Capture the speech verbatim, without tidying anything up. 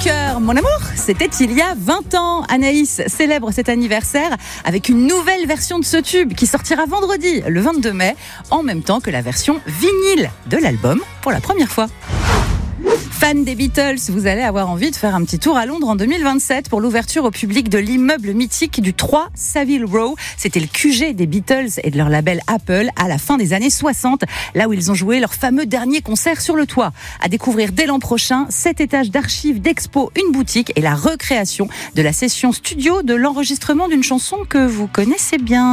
cœur, mon amour, c'était il y a vingt ans. Anaïs célèbre cet anniversaire avec une nouvelle version de ce tube qui sortira vendredi, le vingt-deux mai, en même temps que la version vinyle de l'album pour la première fois. Fan des Beatles, vous allez avoir envie de faire un petit tour à Londres en deux mille vingt-sept pour l'ouverture au public de l'immeuble mythique du trois Savile Row. C'était le Q G des Beatles et de leur label Apple à la fin des années soixante, là où ils ont joué leur fameux dernier concert sur le toit. À découvrir dès l'an prochain, sept étages d'archives, d'expos, une boutique et la recréation de la session studio de l'enregistrement d'une chanson que vous connaissez bien.